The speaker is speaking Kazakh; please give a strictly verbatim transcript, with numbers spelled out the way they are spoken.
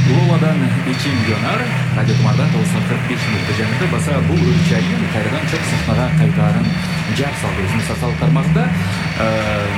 Ловадан эки миллионар, радио Тумарда тоғыз қырық беш минутта жаңында баса бұл өлчайын қайрадан чөк сахнаға қайтарын жар салды. Өзінің сасалық тармағында